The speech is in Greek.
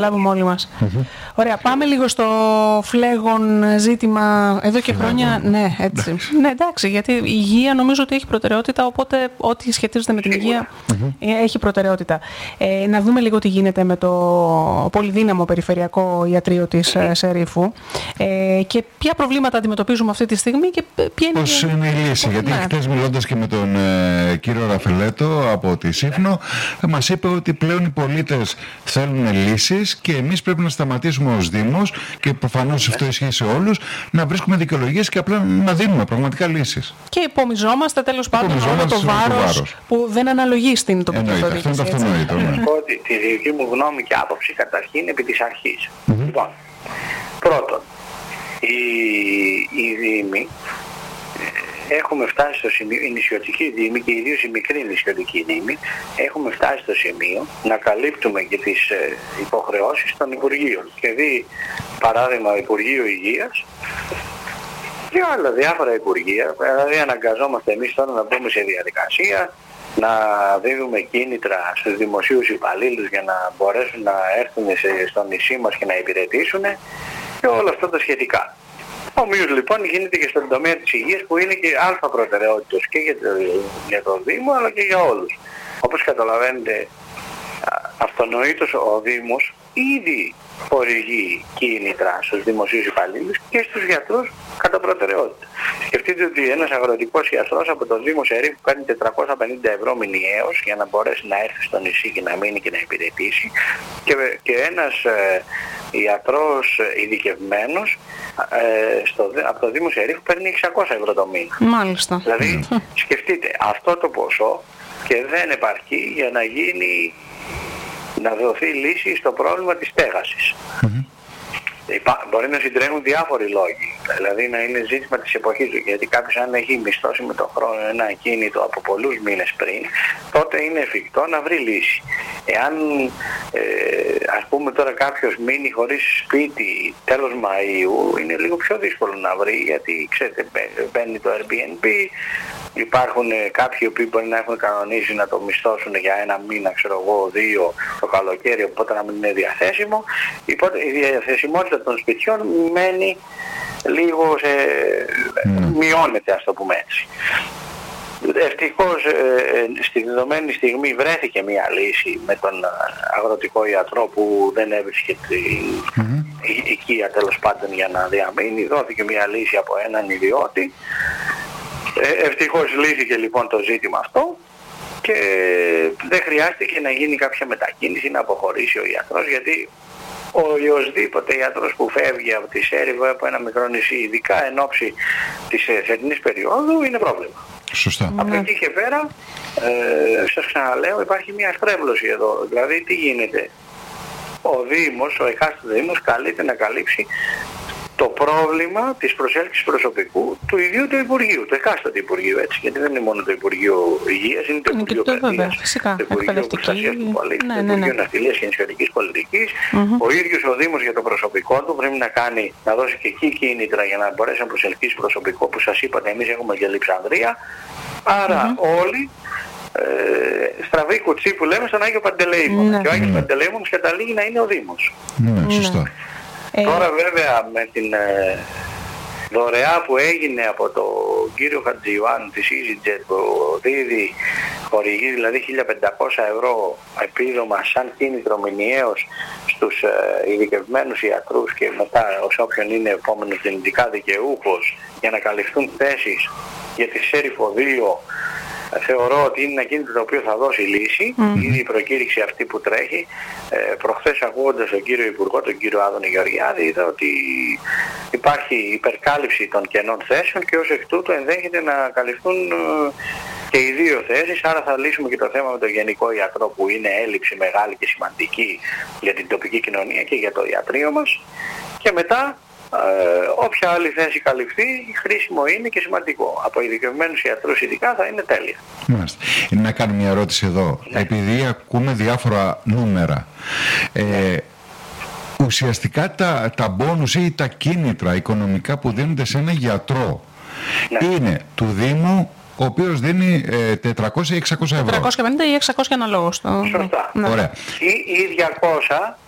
λάβουμε όλοι μας. Ωραία, πάμε λίγο στο φλέγον ζήτημα εδώ και χρόνια. Ναι, έτσι. Ναι, εντάξει, γιατί η υγεία νομίζω ότι έχει προτεραιότητα, οπότε ό,τι σχετίζεται με την υγεία έχει προτεραιότητα. Να δούμε λίγο τι γίνεται με το πολυδύναμο περιφερειακό ιατρείο της Σερίφου και ποια προβλήματα αντιμετωπίζουμε αυτή τη στιγμή και ποια είναι. Πώς είναι η λύση, γιατί χτες μιλώντας και με τον κύριο Ραφελέτο από τη Σύφνο, μας είπε ότι πλέον οι πολίτες θέλουν λύσεις και εμείς πρέπει να σταματήσουμε ως Δήμος, και προφανώς αυτό ισχύει σε όλους, να βρίσκουμε δικαιολογίες και απλά να δίνουμε πραγματικά λύσεις. Και υπομιζόμαστε τέλος πάντων όλο το βάρος που δεν αναλογεί στην τοπική αυτοδιοίκηση. Αυτό είναι το αυτονόητο. Να πω ότι τη δική μου γνώμη και άποψη καταρχήν επί της αρχής. Λοιπόν, πρώτον, οι Δήμοι έχουμε φτάσει στο σημείο, οι νησιωτικοί Δήμοι και ιδίως οι μικροί νησιωτικοί Δήμοι, έχουμε φτάσει στο σημείο να καλύπτουμε και τις υποχρεώσεις των Υπουργείων. Και δει παράδειγμα Υπουργείο Υγείας και άλλα διάφορα Υπουργεία, δηλαδή αναγκαζόμαστε εμείς τώρα να μπούμε σε διαδικασία, να δίνουμε κίνητρα στους δημοσίους υπαλλήλους για να μπορέσουν να έρθουν στο νησί μας και να υπηρετήσουν και όλα αυτά τα σχετικά. Ομοίως λοιπόν γίνεται και στον τομέα της υγείας που είναι και αλφα προτεραιότητας και για το Δήμο αλλά και για όλους. Όπως καταλαβαίνετε, αυτονοήτως ο Δήμος ήδη χορηγεί κίνητρα στους δημοσίους υπαλλήλους και στους γιατρούς κατά προτεραιότητα. Σκεφτείτε ότι ένας αγροτικός ιατρός από το Δήμο Σερίφου κάνει 450 ευρώ μηνιαίως για να μπορέσει να έρθει στο νησί και να μείνει και να υπηρετήσει, και ένας ιατρός ειδικευμένος από το Δήμο Σερίφου παίρνει 600 ευρώ το μήνα. Μάλιστα. Δηλαδή σκεφτείτε αυτό το ποσό και δεν επαρκεί για να δοθεί λύση στο πρόβλημα της στέγασης. Μπορεί να συντρέχουν διάφοροι λόγοι, δηλαδή να είναι ζήτημα της εποχής, γιατί κάποιος αν έχει μισθώσει με τον χρόνο ένα ακίνητο από πολλούς μήνες πριν, τότε είναι εφικτό να βρει λύση. Εάν ας πούμε τώρα κάποιος μείνει χωρίς σπίτι τέλος Μαΐου, είναι λίγο πιο δύσκολο να βρει, γιατί ξέρετε μπαίνει το Airbnb, υπάρχουν κάποιοι που μπορεί να έχουν κανονίσει να το μισθώσουν για ένα μήνα, ξέρω εγώ, 2 το καλοκαίρι, οπότε να μην είναι διαθέσιμο. Η διαθεσιμότητα των σπιτιών μένει λίγο μειώνεται, ας το πούμε έτσι. Ευτυχώς στη δεδομένη στιγμή βρέθηκε μια λύση με τον αγροτικό ιατρό που δεν έβρισκε την οικία τέλος πάντων για να διαμείνει. Δόθηκε μια λύση από έναν ιδιώτη. Ευτυχώς λύθηκε λοιπόν το ζήτημα αυτό και δεν χρειάστηκε να γίνει κάποια μετακίνηση, να αποχωρήσει ο ιατρός, γιατί οποιοσδήποτε ιατρός που φεύγει από τη Σέριβο, από ένα μικρό νησί, ειδικά εν ώψη της θερινής περίοδου, είναι πρόβλημα. Σωστά. Από εκεί και πέρα, σας ξαναλέω, υπάρχει μια στρέβλωση εδώ. Δηλαδή τι γίνεται? Ο Δήμος, ο εκάστοτε Δήμος καλείται να καλύψει το πρόβλημα της προσέλκυσης προσωπικού του ιδίου του Υπουργείου, του εκάστοτε Υπουργείου, έτσι, γιατί δεν είναι μόνο το Υπουργείο Υγείας, είναι το Υπουργείο Παιδείας, το Υπουργείο Προστασίας του Πολίτη, το Υπουργείο Ναυτιλίας και Νησιωτικής Πολιτικής. Ο ίδιος ο Δήμος για το προσωπικό του πρέπει να δώσει και εκεί κίνητρα για να μπορέσει να προσελκύσει προσωπικό, που σας είπατε εμείς έχουμε και Αλεξανδρία. Άρα όλοι στραβή κουτσί που λέμε στον Άγιο Παντελεήμονα. Και ο Άγιος Παντελεήμονας καταλήγει να είναι ο Δήμος. Σωστά. Τώρα βέβαια με την δωρεά που έγινε από τον κύριο Χατζιωάννου της EasyJet που δίδει, χορηγεί δηλαδή 1.500 ευρώ επίδομα σαν κίνητρο μηνιαίως στους ειδικευμένους ιατρούς και μετά ως όποιον είναι επόμενος δυνητικά δικαιούχος για να καλυφθούν θέσεις για τη Σέριφο 2, θεωρώ ότι είναι ένα κίνητρο το οποίο θα δώσει λύση. Ήδη η προκήρυξη αυτή που τρέχει, προχθές ακούγοντας τον κύριο Υπουργό, τον κύριο Άδωνη Γεωργιάδη, είδα ότι υπάρχει υπερκάλυψη των κενών θέσεων και ως εκ τούτου ενδέχεται να καλυφθούν και οι δύο θέσεις. Άρα θα λύσουμε και το θέμα με τον γενικό ιατρό που είναι έλλειψη μεγάλη και σημαντική για την τοπική κοινωνία και για το ιατρείο μας. Και μετά όποια άλλη θέση καλυφθεί, χρήσιμο είναι και σημαντικό. Από ειδικευμένους ιατρούς ειδικά θα είναι τέλεια. Μάλιστα. Να κάνω μια ερώτηση εδώ. Επειδή ακούμε διάφορα νούμερα, ουσιαστικά τα μπόνους ή τα κίνητρα οικονομικά που δίνονται σε ένα γιατρό είναι του Δήμου, ο οποίος δίνει 400 ή 600 ευρώ. 450 ή 600 αναλόγως. Σωστά. Ωραία. Ή 200